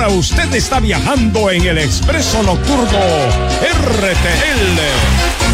usted está viajando en el Expreso Nocturno RTL.